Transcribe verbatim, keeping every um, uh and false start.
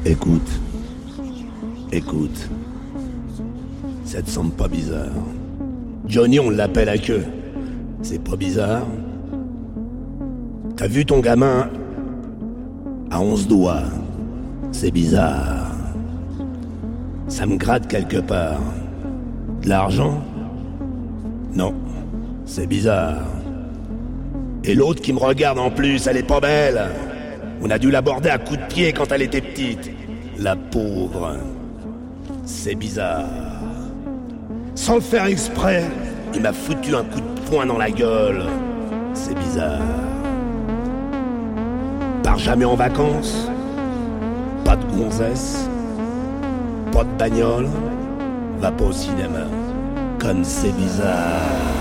Écoute, écoute, ça te semble pas bizarre? Johnny, on l'appelle à queue. C'est pas bizarre? T'as vu ton gamin à onze doigts? C'est bizarre. Ça me gratte quelque part. De l'argent? Non, c'est bizarre. Et l'autre qui me regarde en plus, elle est pas belle. On a dû l'aborder à coups de pied quand elle était petite. La pauvre. C'est bizarre. Sans le faire exprès, il m'a foutu un coup de poing dans la gueule. C'est bizarre. Pars jamais en vacances. Pas de gonzesse. Pas de bagnole. Va pas au cinéma. Comme c'est bizarre.